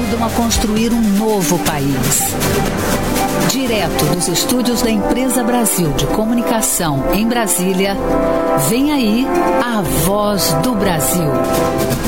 ajudam a construir um novo país. Direto dos estúdios da Empresa Brasil de Comunicação em Brasília, vem aí a Voz do Brasil.